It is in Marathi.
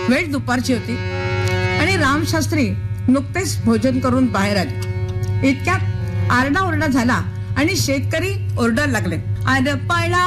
वेळ दुपारची होती आणि रामशास्त्री नुकतेच भोजन करून बाहेर आले. इतक्यात आरडाओरडा झाला आणि शेतकरी ओरडायला लागले, अरे पळा